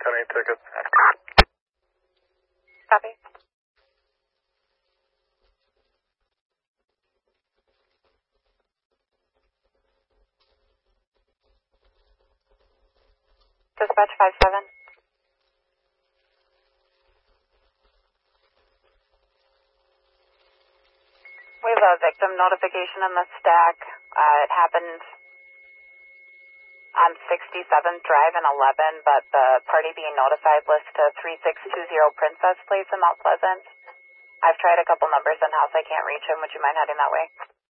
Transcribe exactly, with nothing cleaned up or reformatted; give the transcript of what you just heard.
ten eight tickets. Copy. Dispatch five seven. We have a victim notification in the stack. Uh, it happened on sixty-seventh Drive and eleven, but the party being notified lists to three six two zero Princess Place in Mount Pleasant. I've tried a couple numbers in-house. I can't reach him. Would you mind heading that way?